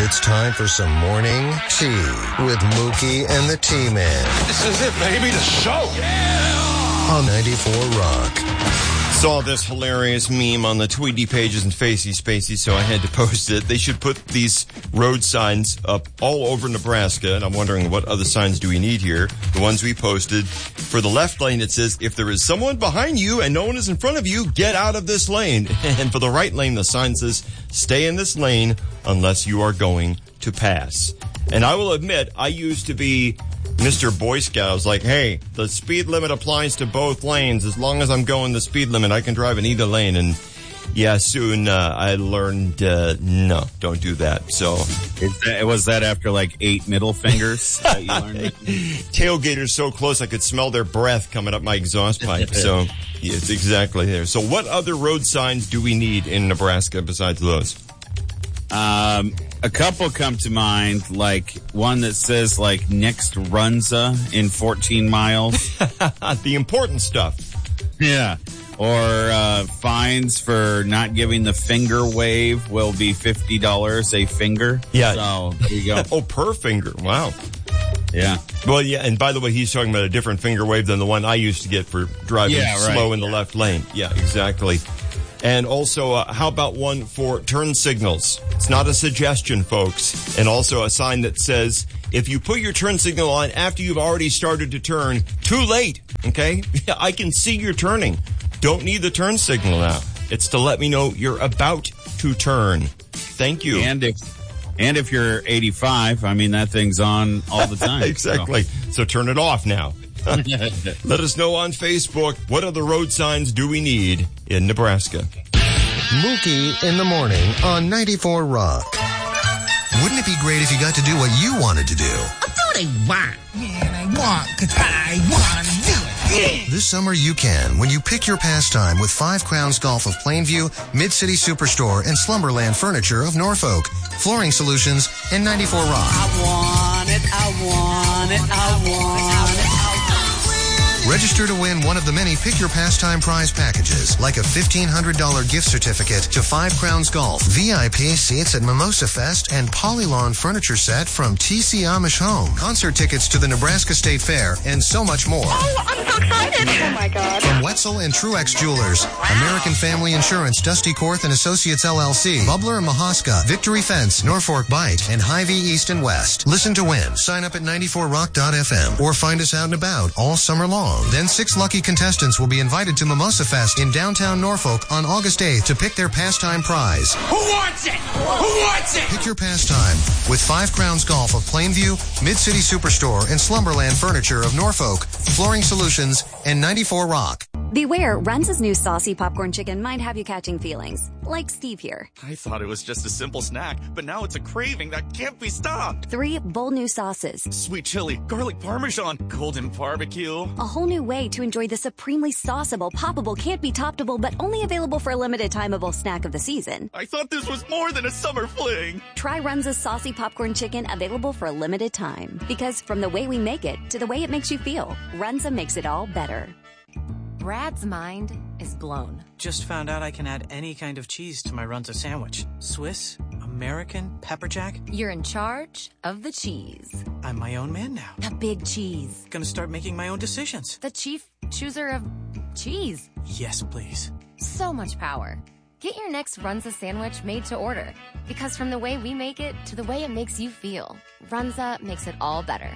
It's time for some morning tea with Mookie and the T-Man. This is it, baby, the show. Yeah! On 94 Rock. Saw this hilarious meme on the Tweety pages and Facey Spacey, so I had to post it. They should put these road signs up all over Nebraska, and I'm wondering what other signs do we need here. The ones we posted. For the left lane, it says, if there is someone behind you and no one is in front of you, get out of this lane. And for the right lane, the sign says, stay in this lane unless you are going to pass. And I will admit, I used to be Mr. Boy Scout. I was like, hey, the speed limit applies to both lanes. As long as I'm going the speed limit, I can drive in either lane. And yeah, soon I learned, no, don't do that. So was that after like 8 middle fingers that you learned that? Tailgaters so close I could smell their breath coming up my exhaust pipe. So yeah, it's exactly there. So what other road signs do we need in Nebraska besides those? A couple come to mind, like one that says like next Runza in 14 miles. The important stuff. Yeah. Or fines for not giving the finger wave will be $50 a finger. Yeah. So there you go. Oh, per finger. Wow. Yeah. Well, yeah, and by the way, he's talking about a different finger wave than the one I used to get for driving slow in the left lane. Yeah, exactly. And also, how about one for turn signals? It's not a suggestion, folks. And also a sign that says, if you put your turn signal on after you've already started to turn, too late, okay? I can see you're turning. Don't need the turn signal now. It's to let me know you're about to turn. Thank you. And if you're 85, I mean, that thing's on all the time. Exactly. So turn it off now. Let us know on Facebook, what other road signs do we need in Nebraska? Mookie in the morning on 94 Rock. Wouldn't it be great if you got to do what you wanted to do? I want. Man, I want because I want to do it. Yeah. This summer you can when you pick your pastime with 5 Crowns Golf of Plainview, Mid-City Superstore, and Slumberland Furniture of Norfolk, Flooring Solutions, and 94 Rock. I want it, I want it, I want it. Register to win one of the many Pick Your Pastime prize packages, like a $1,500 gift certificate to 5 Crowns Golf, VIP seats at Mimosa Fest, and Polylawn furniture set from TC Amish Home, concert tickets to the Nebraska State Fair, and so much more. Oh, I'm so excited. Oh, my God. From Wetzel and Truex Jewelers, American Family Insurance, Dusty Korth and Associates LLC, Bubbler and Mahaska, Victory Fence, Norfolk Bite, and Hy-Vee East and West. Listen to win. Sign up at 94rock.fm or find us out and about all summer long. Then 6 lucky contestants will be invited to Mimosa Fest in downtown Norfolk on August 8th to pick their pastime prize. Who wants it? Who wants it? Pick your pastime with 5 Crowns Golf of Plainview, Mid-City Superstore, and Slumberland Furniture of Norfolk, Flooring Solutions, and 94 Rock. Beware, Runza's new saucy popcorn chicken might have you catching feelings. Like Steve here. I thought it was just a simple snack, but now it's a craving that can't be stopped. 3 bold new sauces. Sweet chili, garlic parmesan, golden barbecue. A whole new way to enjoy the supremely sauceable, poppable, can't be toppable, but only available for a limited timeable snack of the season. I thought this was more than a summer fling. Try Runza's saucy popcorn chicken, available for a limited time. Because from the way we make it to the way it makes you feel, Runza makes it all better. Brad's mind is blown. Just found out I can add any kind of cheese to my Runza sandwich. Swiss, American, pepper jack. You're in charge of the cheese. I'm my own man now. The big cheese. Gonna start making my own decisions. The chief chooser of cheese. Yes, please. So much power. Get your next Runza sandwich made to order. Because from the way we make it to the way it makes you feel, Runza makes it all better.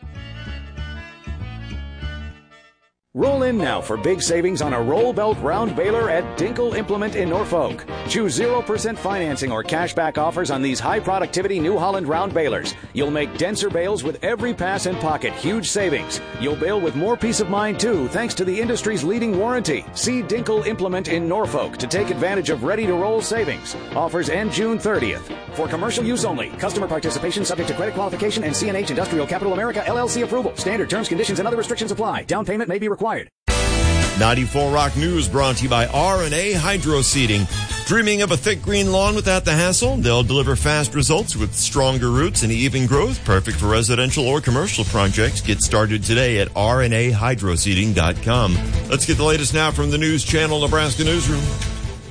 Roll in now for big savings on a roll belt round baler at Dinkle Implement in Norfolk. Choose 0% financing or cashback offers on these high productivity New Holland round balers. You'll make denser bales with every pass and pocket. Huge savings. You'll bale with more peace of mind too, thanks to the industry's leading warranty. See Dinkle Implement in Norfolk to take advantage of ready to roll savings. Offers end June 30th. For commercial use only. Customer participation subject to credit qualification and CNH Industrial Capital America LLC approval. Standard terms, conditions, and other restrictions apply. Down payment may be required. 94 Rock News brought to you by R&A Hydro Seeding. Dreaming of a thick green lawn without the hassle? They'll deliver fast results with stronger roots and even growth. Perfect for residential or commercial projects. Get started today at rnahydroseeding.com. Let's get the latest now from the News Channel Nebraska Newsroom.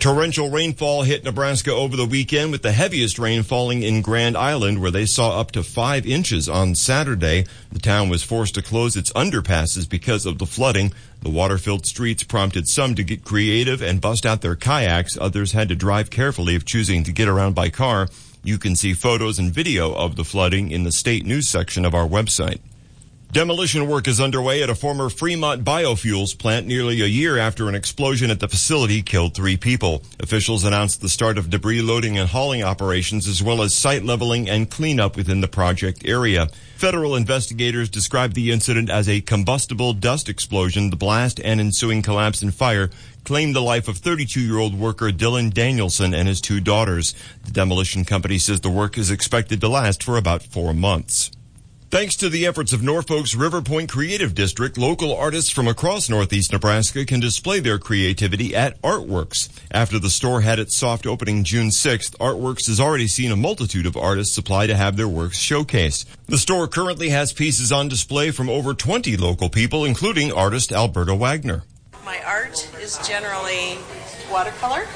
Torrential rainfall hit Nebraska over the weekend, with the heaviest rain falling in Grand Island, where they saw up to 5 inches on Saturday. The town was forced to close its underpasses because of the flooding. The water-filled streets prompted some to get creative and bust out their kayaks. Others had to drive carefully if choosing to get around by car. You can see photos and video of the flooding in the state news section of our website. Demolition work is underway at a former Fremont biofuels plant nearly a year after an explosion at the facility killed 3 people. Officials announced the start of debris loading and hauling operations, as well as site leveling and cleanup within the project area. Federal investigators described the incident as a combustible dust explosion. The blast and ensuing collapse and fire claimed the life of 32-year-old worker Dylan Danielson and his 2 daughters. The demolition company says the work is expected to last for about 4 months. Thanks to the efforts of Norfolk's River Point Creative District, local artists from across northeast Nebraska can display their creativity at Artworks. After the store had its soft opening June 6th, Artworks has already seen a multitude of artists apply to have their works showcased. The store currently has pieces on display from over 20 local people, including artist Alberta Wagner. My art is generally watercolor,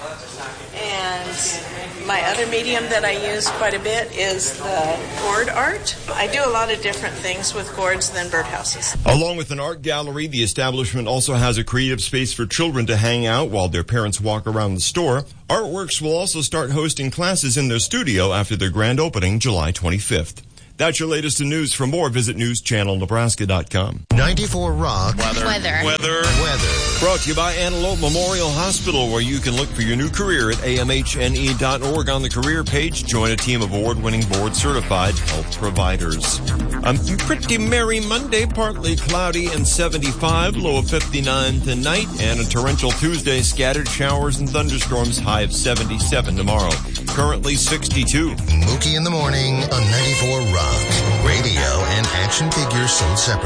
and my other medium that I use quite a bit is the gourd art. I do a lot of different things with gourds than birdhouses. Along with an art gallery, the establishment also has a creative space for children to hang out while their parents walk around the store. Artworks will also start hosting classes in their studio after their grand opening July 25th. That's your latest in news. For more, visit newschannelnebraska.com. 94 Rock. Weather. Brought to you by Antelope Memorial Hospital, where you can look for your new career at amhne.org. On the career page, join a team of award-winning board-certified health providers. Pretty merry Monday, partly cloudy and 75, low of 59 tonight, and a torrential Tuesday, scattered showers and thunderstorms, high of 77 tomorrow. Currently 62. Mookie in the morning on 94 Rock. Radio and action figures sold separately.